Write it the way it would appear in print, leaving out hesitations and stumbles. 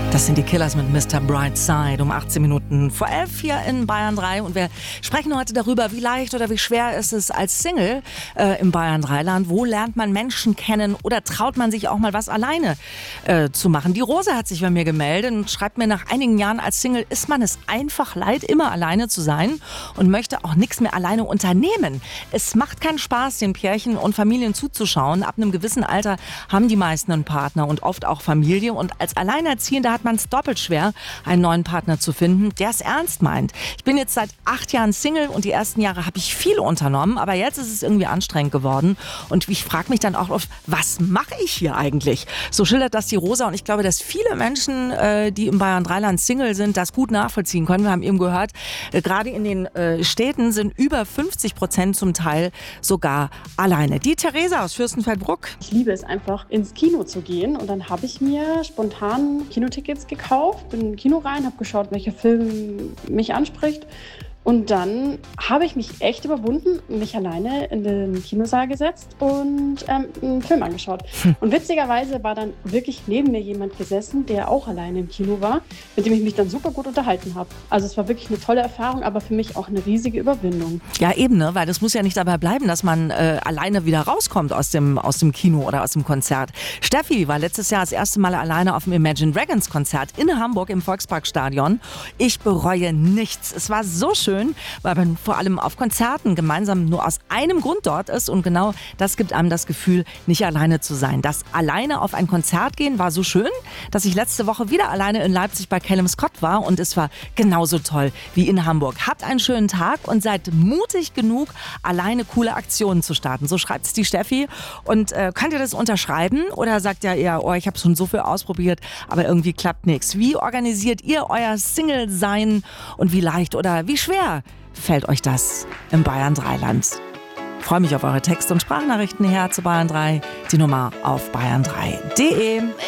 Das sind die Killers mit Mr. Brightside um 18 Minuten vor 11 hier in Bayern 3. Und wir sprechen heute darüber, wie leicht oder wie schwer ist es als Single im Bayern 3-Land. Wo lernt man Menschen kennen oder traut man sich auch mal was alleine zu machen? Die Rose hat sich bei mir gemeldet und schreibt mir, nach einigen Jahren als Single ist man es einfach leid, immer alleine zu sein und möchte auch nichts mehr alleine unternehmen. Es macht keinen Spaß, den Pärchen und Familien zuzuschauen. Ab einem gewissen Alter haben die meisten einen Partner und oft auch Familie. Und als Alleinerziehender hat man es doppelt schwer, einen neuen Partner zu finden, der es ernst meint. Ich bin jetzt seit 8 Jahren Single und die ersten Jahre habe ich viel unternommen, aber jetzt ist es irgendwie anstrengend geworden und ich frage mich dann auch oft, was mache ich hier eigentlich? So schildert das die Rosa und ich glaube, dass viele Menschen, die im Bayern 3-Land Single sind, das gut nachvollziehen können. Wir haben eben gehört, gerade in den Städten sind über 50% zum Teil sogar alleine. Die Theresa aus Fürstenfeldbruck. Ich liebe es einfach, ins Kino zu gehen und dann habe ich mir spontan Kinotickets gekauft, bin in ein Kino rein, habe geschaut, welcher Film mich anspricht. Und dann habe ich mich echt überwunden, mich alleine in den Kinosaal gesetzt und einen Film angeschaut. Und witzigerweise war dann wirklich neben mir jemand gesessen, der auch alleine im Kino war, mit dem ich mich dann super gut unterhalten habe. Also es war wirklich eine tolle Erfahrung, aber für mich auch eine riesige Überwindung. Ja eben, ne? Weil das muss ja nicht dabei bleiben, dass man alleine wieder rauskommt aus dem Kino oder aus dem Konzert. Steffi war letztes Jahr das erste Mal alleine auf dem Imagine Dragons Konzert in Hamburg im Volksparkstadion. Ich bereue nichts. Es war so schön, weil man vor allem auf Konzerten gemeinsam nur aus einem Grund dort ist und genau das gibt einem das Gefühl, nicht alleine zu sein. Das alleine auf ein Konzert gehen war so schön, dass ich letzte Woche wieder alleine in Leipzig bei Callum Scott war und es war genauso toll wie in Hamburg. Habt einen schönen Tag und seid mutig genug, alleine coole Aktionen zu starten. So schreibt es die Steffi. Und könnt ihr das unterschreiben oder sagt ihr eher, oh, ich habe schon so viel ausprobiert, aber irgendwie klappt nichts? Wie organisiert ihr euer Single-Sein und wie leicht oder wie schwer fällt euch das im Bayern 3-Land? Ich freue mich auf eure Text- und Sprachnachrichten her zu Bayern 3. Die Nummer auf bayern3.de.